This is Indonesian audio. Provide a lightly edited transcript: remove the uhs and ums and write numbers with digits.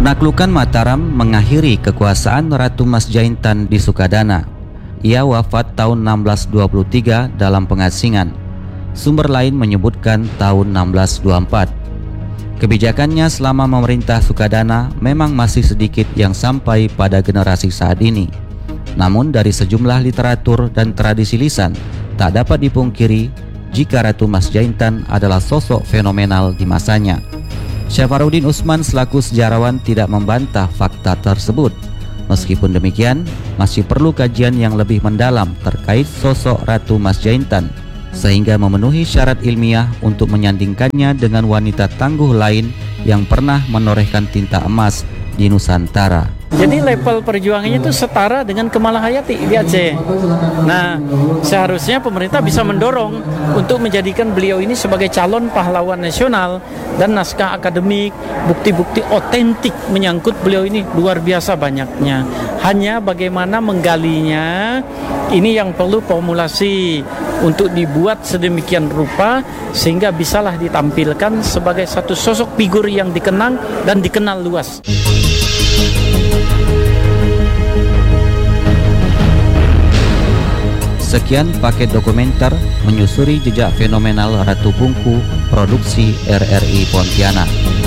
Penaklukan Mataram mengakhiri kekuasaan Ratu Masjaintan di Sukadana. Ia wafat tahun 1623 dalam pengasingan. Sumber lain menyebutkan tahun 1624. Kebijakannya selama memerintah Sukadana memang masih sedikit yang sampai pada generasi saat ini. Namun dari sejumlah literatur dan tradisi lisan, tak dapat dipungkiri jika Ratu Masjaintan adalah sosok fenomenal di masanya. Syafarudin Utsman selaku sejarawan tidak membantah fakta tersebut. Meskipun demikian, masih perlu kajian yang lebih mendalam terkait sosok Ratu Masjaintan, sehingga memenuhi syarat ilmiah untuk menyandingkannya dengan wanita tangguh lain yang pernah menorehkan tinta emas di Nusantara. Jadi level perjuangannya itu setara dengan Kemala Hayati di Aceh. Nah, seharusnya pemerintah bisa mendorong untuk menjadikan beliau ini sebagai calon pahlawan nasional, dan naskah akademik, bukti-bukti otentik menyangkut beliau ini luar biasa banyaknya. Hanya bagaimana menggalinya, ini yang perlu formulasi untuk dibuat sedemikian rupa sehingga bisalah ditampilkan sebagai satu sosok figur yang dikenang dan dikenal luas. Sekian paket dokumenter menyusuri jejak fenomenal Ratu Bungku produksi RRI Pontianak.